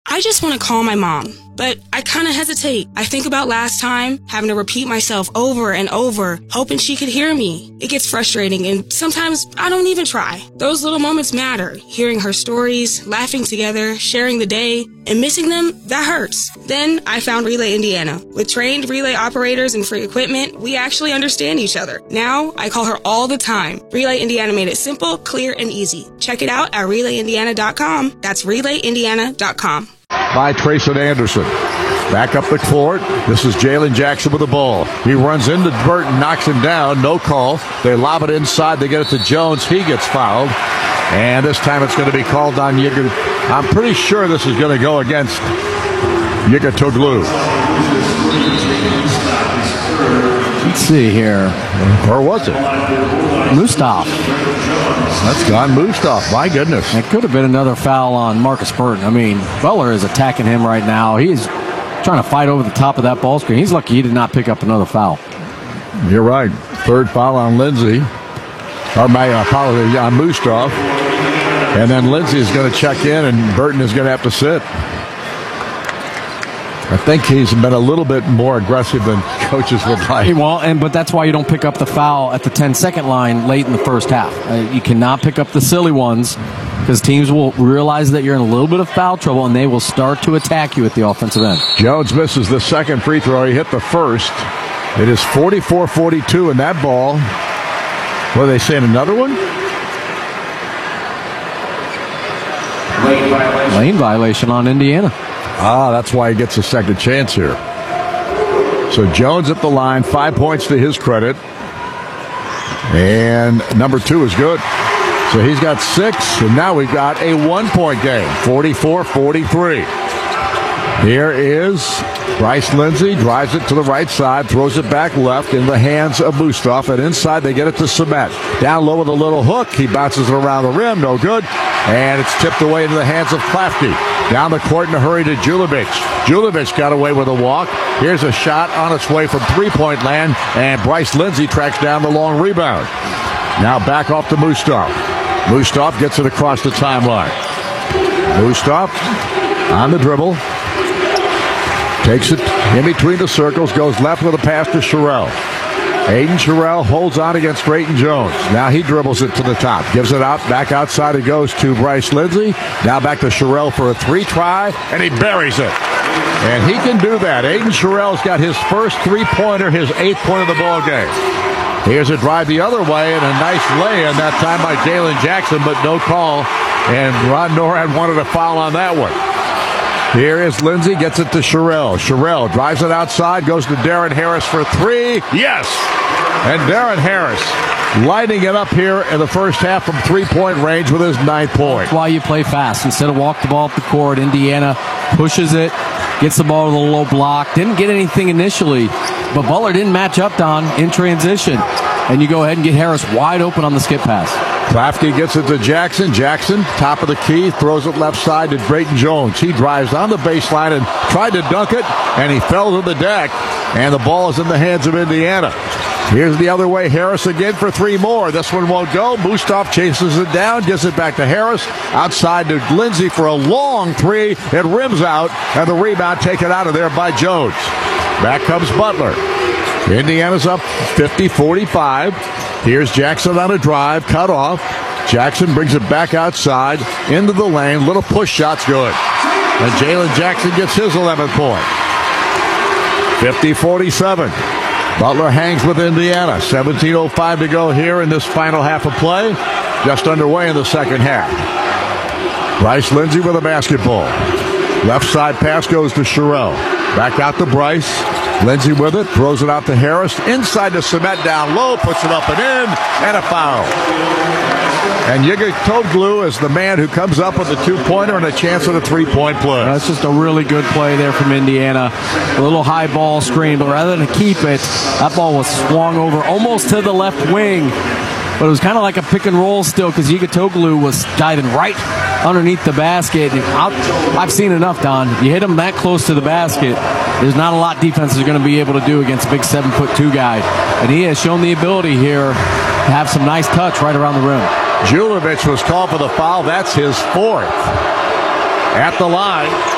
I just want to call my mom, but I kind of hesitate. I think about last time, having to repeat myself over and over, hoping she could hear me. It gets frustrating, and sometimes I don't even try. Those little moments matter. Hearing her stories, laughing together, sharing the day, and missing them, that hurts. Then I found Relay Indiana. With trained relay operators and free equipment, we actually understand each other. Now, I call her all the time. Relay Indiana made it simple, clear, and easy. Check it out at RelayIndiana.com. That's RelayIndiana.com. By Trayson Anderson. Back up the court. This is Jalen Jackson with the ball. He runs into Burton, knocks him down. No call. They lob it inside. They get it to Jones. He gets fouled. And this time it's going to be called on Yiga. I'm pretty sure this is going to go against Yiga. Let's see here. Or was it? Mustaf. That's gone. Mustaf. My goodness. It could have been another foul on Marcus Burton. I mean, Butler is attacking him right now. He's trying to fight over the top of that ball screen. He's lucky he did not pick up another foul. You're right. Third foul on Lindsay. Or my apologies, on Mustaf. And then Lindsay is going to check in, and Burton is going to have to sit. I think he's been a little bit more aggressive than coaches would like. Well, but that's why you don't pick up the foul at the 10-second line late in the first half. You cannot pick up the silly ones because teams will realize that you're in a little bit of foul trouble, and they will start to attack you at the offensive end. Jones misses the second free throw. He hit the first. It is 44-42 in that ball. What are they saying, another one? Lane violation on Indiana. That's why he gets a second chance here. So Jones at the line, 5 points to his credit. And number 2 is good. So he's got 6, and now we've got a 1-point game, 44-43. Here is Bryce Lindsay, drives it to the right side, throws it back left in the hands of Mustaf, and inside they get it to Samet. Down low with a little hook, he bounces it around the rim, no good, and it's tipped away into the hands of Klafke. Down the court in a hurry to Julovic. Julovic got away with a walk. Here's a shot on its way from three-point land, and Bryce Lindsay tracks down the long rebound. Now back off to Mustaf. Mustaf gets it across the timeline. Mustaf on the dribble. Takes it in between the circles, goes left with a pass to Sherrill. Aiden Sherrill holds on against Drayton Jones. Now he dribbles it to the top. Gives it out. Back outside it goes to Bryce Lindsay. Now back to Sherrill for a 3-try, and he buries it. And he can do that. Aiden Sherrill's got his first three-pointer, his 8th point of the ball game. Here's a drive the other way, and a nice lay-in that time by Jalen Jackson, but no call. And Ron Norad wanted a foul on that one. Here is Lindsay, gets it to Sherrill. Sherrill drives it outside, goes to Darren Harris for 3. Yes! And Darren Harris lighting it up here in the first half from three-point range with his 9th point. That's why you play fast. Instead of walk the ball up the court, Indiana pushes it, gets the ball to the low block. Didn't get anything initially, but Butler didn't match up, Don, in transition. And you go ahead and get Harris wide open on the skip pass. Klafke gets it to Jackson. Jackson, top of the key, throws it left side to Drayton Jones. He drives on the baseline and tried to dunk it, and he fell to the deck, and the ball is in the hands of Indiana. Here's the other way. Harris again for 3 more. This one won't go. Mustaf chases it down, gives it back to Harris. Outside to Lindsay for a long 3. It rims out, and the rebound taken out of there by Jones. Back comes Butler. Indiana's up 50-45. Here's Jackson on a drive, cut off. Jackson brings it back outside into the lane. Little push shot's good. And Jalen Jackson gets his 11th point. 50-47. Butler hangs with Indiana. 17:05 to go here in this final half of play. Just underway in the second half. Bryce Lindsay with a basketball. Left side pass goes to Sherrill. Back out to Bryce. Lindsay with it, throws it out to Harris. Inside to Samet, down low, puts it up and in, and a foul. And Yiga Toglu is the man who comes up with a 2-pointer and a chance at a 3-point play. That's just a really good play there from Indiana. A little high ball screen, but rather than keep it, that ball was swung over almost to the left wing. But it was kind of like a pick and roll still because Yiga Toglu was diving right underneath the basket. I've seen enough, Don. You hit him that close to the basket, there's not a lot defense is going to be able to do against a big 7'2" guy. And he has shown the ability here to have some nice touch right around the rim. Julovic was called for the foul. That's his 4th. At the line,